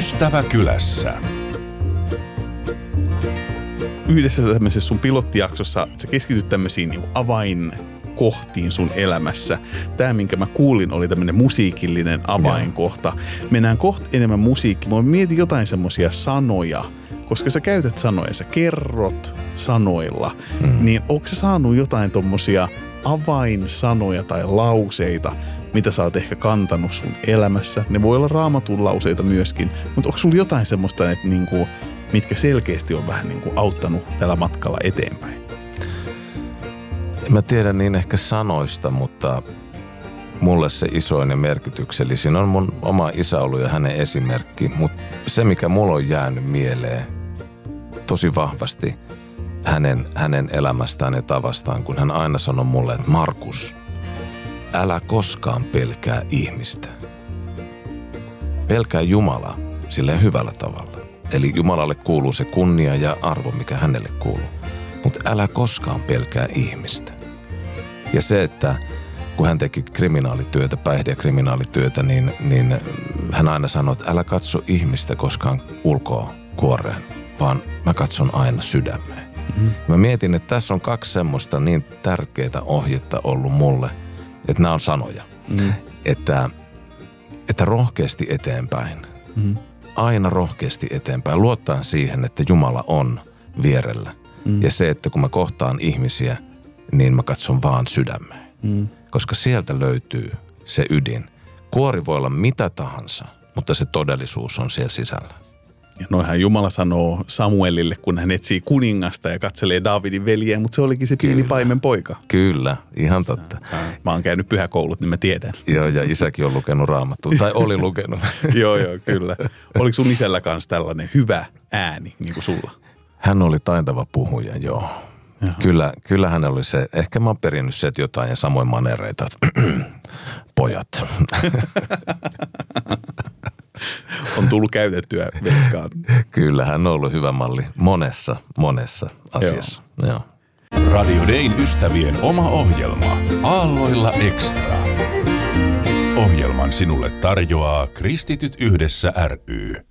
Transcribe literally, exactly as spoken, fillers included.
Ystäväkylässä. Yhdessä tämmöisessä sun pilottijaksossa sä keskityt tämmöisiin niin avainkohtiin sun elämässä. Tämä, minkä mä kuulin, oli tämmöinen musiikillinen avainkohta. Mennään kohta enemmän musiikkiin. Mä mietin jotain semmoisia sanoja, koska sä käytät sanoja, sä kerrot sanoilla. Hmm. Niin onko sä saanut jotain tommosia avainsanoja tai lauseita, mitä sä oot ehkä kantanut sun elämässä? Ne voi olla Raamatun lauseita myöskin, mutta onko sulla jotain semmoista, että niinku, mitkä selkeästi on vähän niinku auttanut tällä matkalla eteenpäin? En mä tiedä niin ehkä sanoista, mutta mulle se isoin ja merkityksellisin on mun oma isä ollut ja hänen esimerkki. Mutta se, mikä mulla on jäänyt mieleen tosi vahvasti hänen, hänen elämästään ja tavastaan, kun hän aina sanoi mulle, että Markus, älä koskaan pelkää ihmistä. Pelkää Jumalaa silleen hyvällä tavalla. Eli Jumalalle kuuluu se kunnia ja arvo, mikä hänelle kuuluu. Mutta älä koskaan pelkää ihmistä. Ja se, että kun hän teki kriminaalityötä, päihde- ja kriminaalityötä, niin, niin hän aina sanoi, että älä katso ihmistä koskaan ulkoa kuoreen, vaan mä katson aina sydämeen. Mm-hmm. Mä mietin, että tässä on kaksi semmoista niin tärkeää ohjetta ollut mulle, että nämä on sanoja. Mm-hmm. Että, että rohkeasti eteenpäin. Mm-hmm. Aina rohkeasti eteenpäin. Luottaen siihen, että Jumala on vierellä. Mm. Ja se, että kun mä kohtaan ihmisiä, niin mä katson vaan sydämeen. Mm. Koska sieltä löytyy se ydin. Kuori voi olla mitä tahansa, mutta se todellisuus on siellä sisällä. Ja noihän Jumala sanoo Samuelille, kun hän etsii kuningasta ja katselee Daavidin veljeä, mutta se olikin se pieni Kyllä. paimen poika. Kyllä, ihan totta. Mä oon käynyt pyhäkoulut, niin mä tiedän. Joo, ja isäkin on lukenut Raamattua, tai oli lukenut. joo, joo, kyllä. Oliko sun isällä kanssa tällainen hyvä ääni, niin kuin sulla? Hän oli taitava puhuja, joo. Kyllä, kyllä hän oli se, ehkä mä oon perinnyt se, että jotain ja samoin manereita, pojat. On tullut käytettyä veikkaan. Kyllä, hän on ollut hyvä malli monessa, monessa asiassa. Joo. Joo. Radio Dayn ystävien oma ohjelma Aalloilla Extra. Ohjelman sinulle tarjoaa Kristityt yhdessä ry.